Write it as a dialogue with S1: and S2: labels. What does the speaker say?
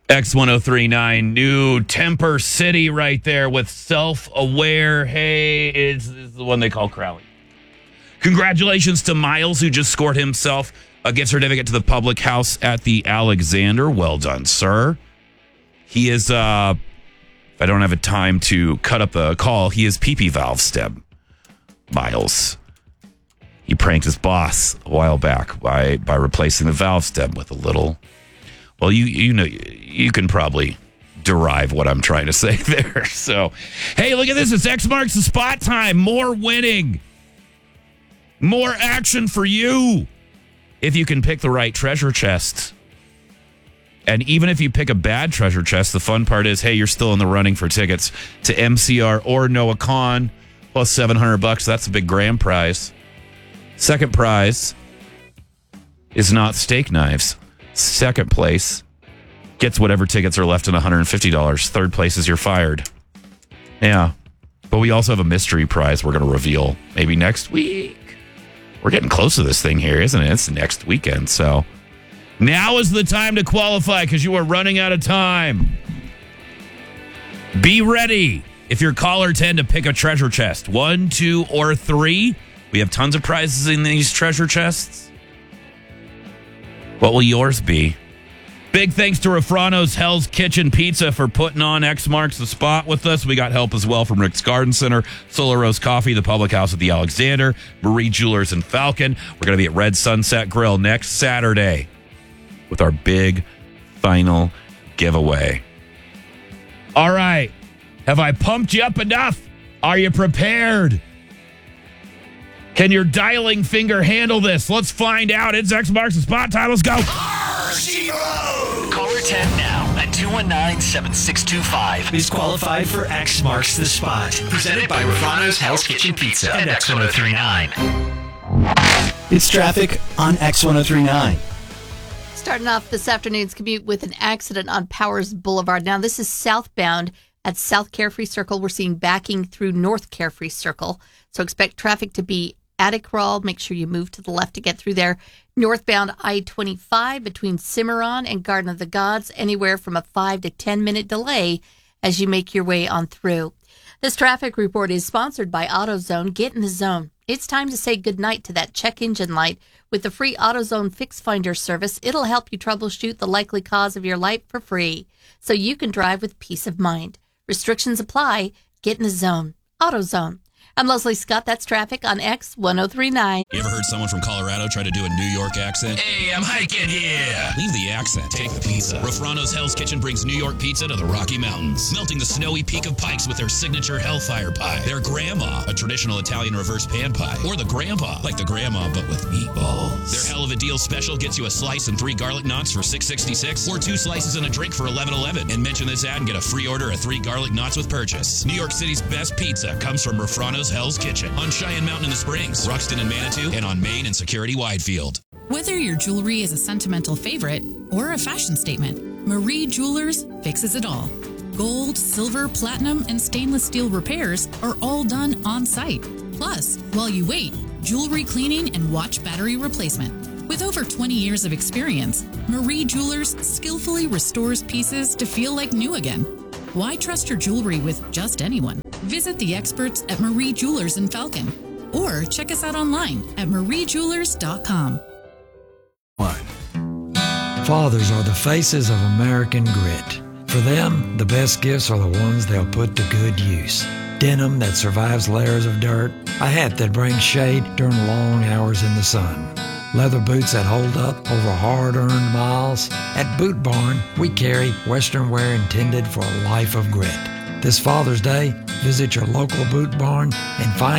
S1: X1039, new Temper City right there with Self-Aware. Hey, it's the one they call Crowley. Congratulations to Miles, who just scored himself a gift certificate to the public house at the Alexander. Well done, sir. He is, if I don't have a time to cut up the call, he is PP valve stem. Miles. He pranked his boss a while back by replacing the valve stem with a little... Well, you know, you can probably derive what I'm trying to say there. So, hey, look at this. It's X marks the spot time. More winning. More action for you. If you can pick the right treasure chest. And even if you pick a bad treasure chest, the fun part is, hey, you're still in the running for tickets to MCR or Noah Khan, plus $700. That's a big grand prize. Second prize is not steak knives. Second place gets whatever tickets are left in $150. Third place is you're fired. Yeah. But we also have a mystery prize we're going to reveal maybe next week. We're getting close to this thing here, isn't it? It's next weekend. So now is the time to qualify because you are running out of time. Be ready. If you're caller 10 to pick a treasure chest, 1, 2, or 3, we have tons of prizes in these treasure chests. What will yours be? Big thanks to Rafrano's Hell's Kitchen Pizza for putting on X Marks the Spot with us. We got help as well from Rick's Garden Center, Solar Rose Coffee, the Public House at the Alexander, Marie Jewelers in Falcon. We're going to be at Red Sunset Grill next Saturday with our big final giveaway. All right. Have I pumped you up enough? Are you prepared? Can your dialing finger handle this? Let's find out. It's X Marks the Spot time. Let's go.
S2: Caller 10 now at 219-7625 is qualified for X Marks the Spot. Presented by Rafrano's Hell's Kitchen Pizza and X1039.
S3: It's traffic on X1039.
S4: Starting off this afternoon's commute with an accident on Powers Boulevard. Now, this is southbound at South Carefree Circle. We're seeing backing through North Carefree Circle. So expect traffic to be Attic Crawl. Make sure you move to the left to get through there. Northbound I-25 between Cimarron and Garden of the Gods, anywhere from a 5 to 10 minute delay as you make your way on through. This traffic report is sponsored by AutoZone. Get in the zone. It's time to say goodnight to that check engine light. With the free AutoZone Fix Finder service, it'll help you troubleshoot the likely cause of your light for free, so you can drive with peace of mind. Restrictions apply. Get in the zone. AutoZone. I'm Leslie Scott. That's traffic on X1039.
S5: You ever heard someone from Colorado try to do a New York accent? Hey, I'm hiking here. Leave the accent. Take the pizza. Rafrano's Hell's Kitchen brings New York pizza to the Rocky Mountains, melting the snowy peak of Pikes with their signature Hellfire Pie, their Grandma, a traditional Italian reverse pan pie, or the Grandpa, like the Grandma but with meatballs. Their Hell of a Deal special gets you a slice and 3 garlic knots for $6.66, or 2 slices and a drink for $11.11. And mention this ad and get a free order of 3 garlic knots with purchase. New York City's best pizza comes from Rafrano's Hell's Kitchen on Cheyenne Mountain in the Springs, Ruxton and Manitou, and on Main and Security Widefield.
S6: Whether your jewelry is a sentimental favorite or a fashion statement, Marie Jewelers fixes it all. Gold, silver, platinum, and stainless steel repairs are all done on site. Plus, while you wait, jewelry cleaning and watch battery replacement. With over 20 years of experience, Marie Jewelers skillfully restores pieces to feel like new again. Why trust your jewelry with just anyone? Visit the experts at Marie Jewelers in Falcon or check us out online at mariejewelers.com.
S7: Fathers are the faces of American grit. For them, the best gifts are the ones they'll put to good use. Denim that survives layers of dirt, a hat that brings shade during long hours in the sun, leather boots that hold up over hard-earned miles. At Boot Barn, we carry Western wear intended for a life of grit. This Father's Day, visit your local Boot Barn and find